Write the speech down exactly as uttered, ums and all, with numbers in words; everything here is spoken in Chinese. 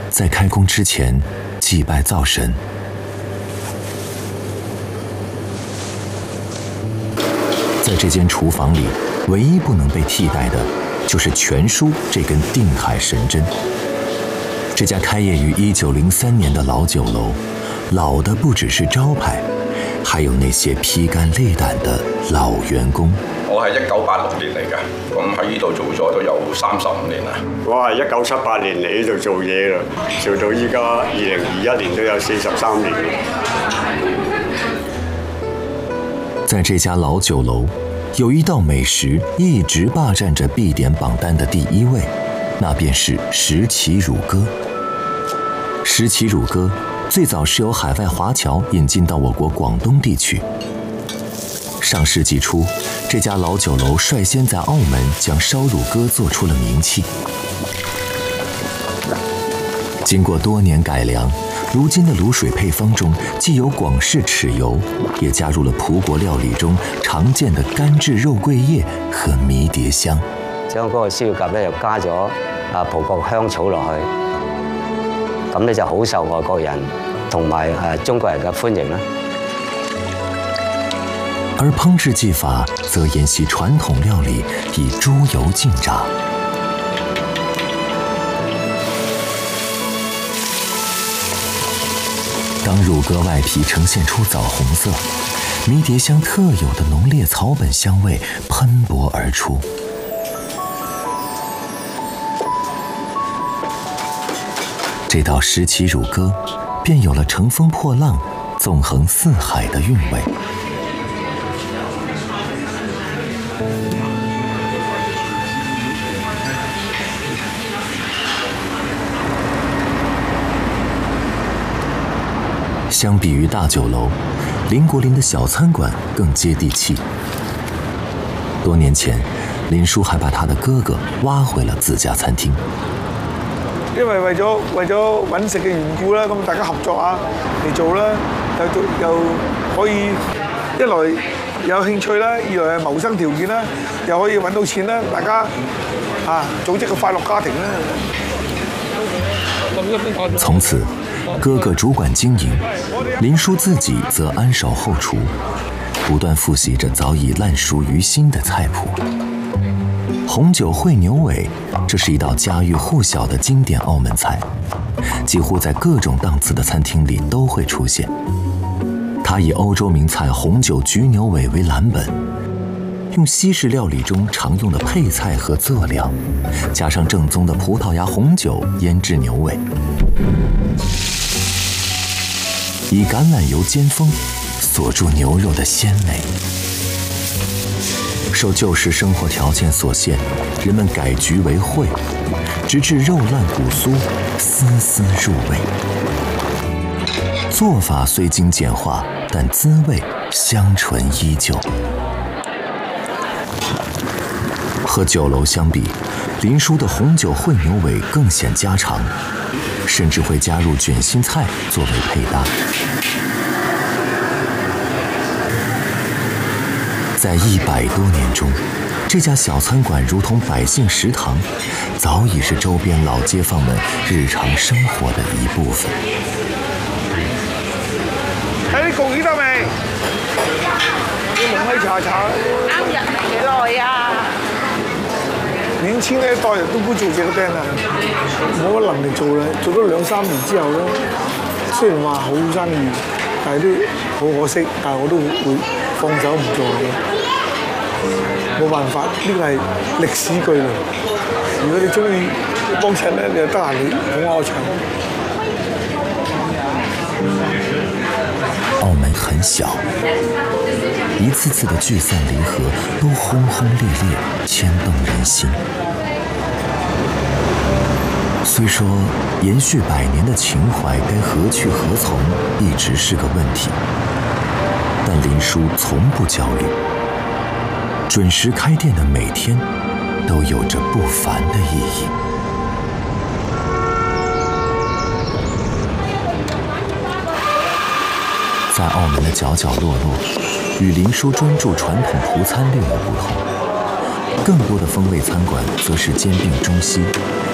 在开工之前祭拜灶神。在这间厨房里，唯一不能被替代的，就是全书这根定海神针。这家开业于一九零三年的老酒楼，老的不只是招牌，还有那些披肝沥膽的老員工。 我係一九八六年嚟嘅，咁喺呢度做咗都有三十五年啦。 我係一九七八年嚟呢度做嘢啦，做到依家二零二一年都有四十三年。 在这家老酒楼，有一道美食一直霸占着必点榜单的第一位，那便是石岐乳鸽。石岐乳鸽最早是由海外华侨引进到我国广东地区。上世纪初，这家老酒楼率先在澳门将烧乳鸽做出了名气。经过多年改良，如今的卤水配方中既有广式豉油，也加入了葡國料理中常見的乾製肉桂葉和迷迭香。 將嗰個燒鴿咧又加咗啊葡國香草落去，咁咧就好受外國人同埋誒中國人嘅歡迎啦。 而烹制技法则沿袭传统料理，以猪油浸炸。当乳鸽外皮呈现出枣红色，迷迭香特有的浓烈草本香味喷薄而出。这道石岐乳鸽便有了乘风破浪、纵横四海的韵味。相比于大酒楼，林国林的小餐馆更接地氣。多年前，林叔還把他的哥哥挖回了自家餐廳。 因為為咗為咗揾食嘅緣故啦，咁大家合作啊嚟做啦，又又可以一來有興趣啦，二來係謀生條件啦，又可以揾到錢啦，大家啊組織個快樂家庭啦。 從此，哥哥主管經營，林叔自己則安守後廚，不斷複習着早已爛熟於心的菜譜。紅酒燴牛尾，這是一道家喻戶曉的經典澳門菜，幾乎在各種檔次的餐廳裡都會出現。它以歐洲名菜紅酒焗牛尾為藍本，用西式料理中常用的配菜和佐料，加上正宗的葡萄牙紅酒醃製牛尾，以橄欖油煎封，鎖住牛肉的鮮美。受舊時生活條件所限，人們改焗為燴，直至肉爛骨酥，絲絲入味。做法雖經簡化，但滋味香醇依舊。和酒樓相比，林叔的紅酒燴牛尾更顯家常，甚至會加入捲心菜作為配搭。在一百多年中，這家小餐館如同百姓食堂，早已是周邊老街坊們日常生活的一部分。 睇啲焗魚得未？要濃威茶茶。啱入嚟幾耐啊？年輕呢一代人都唔做這個釘啦，冇乜能力做啦，做咗兩三年之後咧，雖然話好生意，但係都好可惜，但係我都會放手唔做嘅。冇辦法，呢個係歷史巨輪。如果你中意幫襯咧，你就得閒你捧下我場。 澳門很小，一次次的聚散離合都轟轟烈烈，牽動人心。雖說延續百年的情懷該何去何從，一直是個問題，但林叔從不焦慮。準時開店的每天都有着不凡的意義。在澳門的角角落落，與林叔專注傳統葡餐略有不同。更多的風味餐館則是兼併中西，